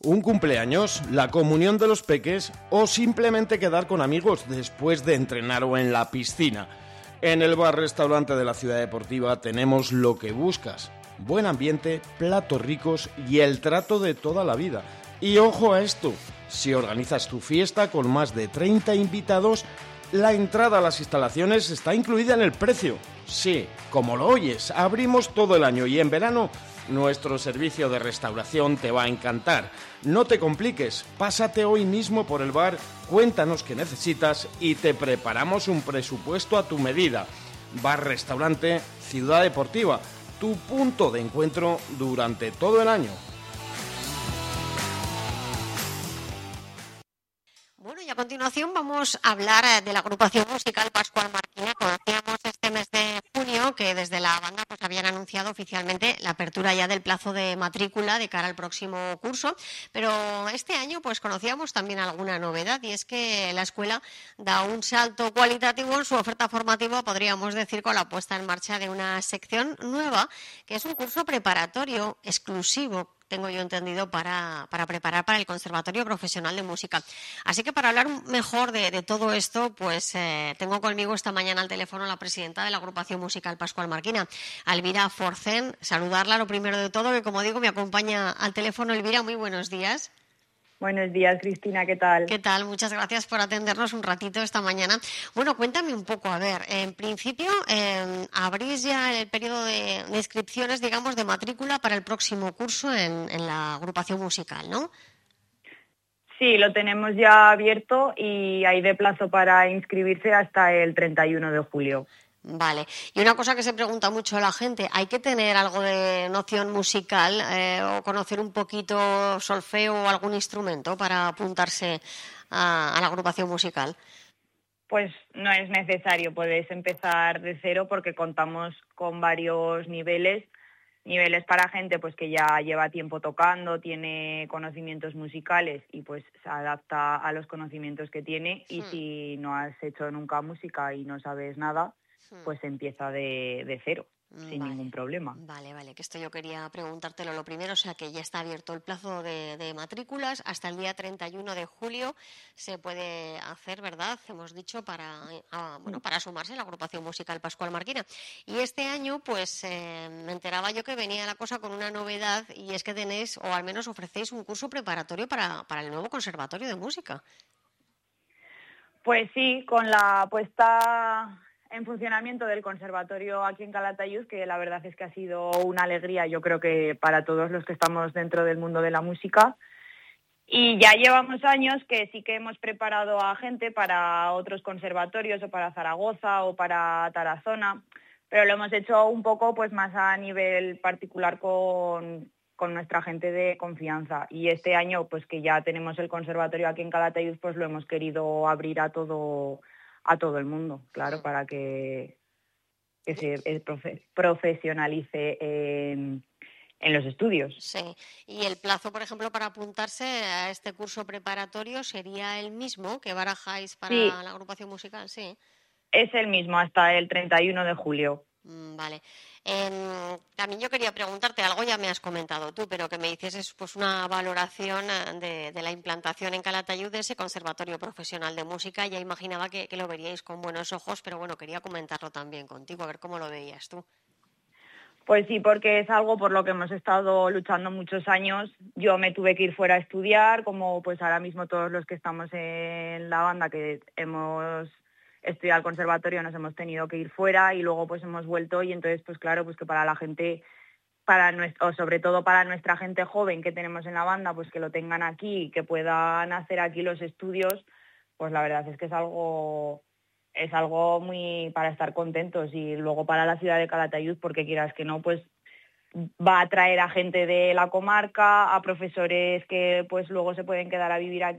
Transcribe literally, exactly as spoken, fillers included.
un cumpleaños, la comunión de los peques o simplemente quedar con amigos después de entrenar o en la piscina. En el bar-restaurante de la Ciudad Deportiva tenemos lo que buscas. Buen ambiente, platos ricos y el trato de toda la vida. Y ojo a esto, si organizas tu fiesta con más de treinta invitados, la entrada a las instalaciones está incluida en el precio. Sí, como lo oyes, abrimos todo el año y en verano nuestro servicio de restauración te va a encantar. No te compliques, pásate hoy mismo por el bar, cuéntanos qué necesitas y te preparamos un presupuesto a tu medida. Bar-restaurante Ciudad Deportiva, tu punto de encuentro durante todo el año. Bueno, y a continuación vamos a hablar de la agrupación musical Pascual Marquina. Conocíamos este mes de junio que desde la banda pues habían anunciado oficialmente la apertura ya del plazo de matrícula de cara al próximo curso, pero este año pues conocíamos también alguna novedad, y es que la escuela da un salto cualitativo en su oferta formativa, podríamos decir, con la puesta en marcha de una sección nueva, que es un curso preparatorio exclusivo, tengo yo entendido, para, para preparar para el Conservatorio Profesional de Música. Así que para hablar mejor de, de todo esto, pues eh, tengo conmigo esta mañana al teléfono a la presidenta de la agrupación musical Pascual Marquina, Elvira Forcén. Saludarla, lo primero de todo, que como digo me acompaña al teléfono. Elvira, muy buenos días. Buenos días, Cristina, ¿qué tal? ¿Qué tal? Muchas gracias por atendernos un ratito esta mañana. Bueno, cuéntame un poco, a ver, en principio eh, abrís ya el periodo de, de inscripciones, digamos, de matrícula para el próximo curso en, en la agrupación musical, ¿no? Sí, lo tenemos ya abierto y hay de plazo para inscribirse hasta el treinta y uno de julio. Vale. Y una cosa que se pregunta mucho a la gente, ¿hay que tener algo de noción musical eh, o conocer un poquito solfeo o algún instrumento para apuntarse a, a la agrupación musical? Pues no es necesario, puedes empezar de cero porque contamos con varios niveles, niveles para gente pues que ya lleva tiempo tocando, tiene conocimientos musicales y pues se adapta a los conocimientos que tiene, y Hmm. si no has hecho nunca música y no sabes nada, pues empieza de, de cero, sin Vale. ningún problema. Vale, vale, que esto yo quería preguntártelo lo primero, o sea que ya está abierto el plazo de, de matrículas hasta el día treinta y uno de julio se puede hacer, ¿verdad? Hemos dicho para, ah, bueno, para sumarse a la agrupación musical Pascual Marquina. Y este año, pues eh, me enteraba yo que venía la cosa con una novedad, y es que tenéis, o al menos ofrecéis, un curso preparatorio para, para el nuevo Conservatorio de Música. Pues sí, con la puesta en funcionamiento del conservatorio aquí en Calatayud, que la verdad es que ha sido una alegría, yo creo que para todos los que estamos dentro del mundo de la música. Y ya llevamos años que sí que hemos preparado a gente para otros conservatorios, o para Zaragoza o para Tarazona, pero lo hemos hecho un poco pues más a nivel particular con, con nuestra gente de confianza. Y este año, pues que ya tenemos el conservatorio aquí en Calatayud, pues lo hemos querido abrir a todo a todo el mundo, claro, para que, que se eh, profe, profesionalice en, en los estudios. Sí, y el plazo, por ejemplo, para apuntarse a este curso preparatorio sería el mismo que barajáis para Sí, la agrupación musical, sí. es el mismo hasta el treinta y uno de julio. Mm, Vale. Em, también yo quería preguntarte algo, ya me has comentado tú, pero que me hicieses pues una valoración eh, de, de la implantación en Calatayud de ese Conservatorio Profesional de Música. Ya imaginaba que, que lo veríais con buenos ojos, pero bueno, quería comentarlo también contigo, a ver cómo lo veías tú. Pues sí, porque es algo por lo que hemos estado luchando muchos años. Yo me tuve que ir fuera a estudiar, como pues ahora mismo todos los que estamos en la banda que hemos estudiado al conservatorio nos hemos tenido que ir fuera, y luego pues hemos vuelto, y entonces pues claro, pues que para la gente, para nuestro, o sobre todo para nuestra gente joven que tenemos en la banda, pues que lo tengan aquí, que puedan hacer aquí los estudios, pues la verdad es que es algo es algo muy para estar contentos. Y luego para la ciudad de Calatayud, porque quieras que no, pues va a atraer a gente de la comarca, a profesores que pues luego se pueden quedar a vivir aquí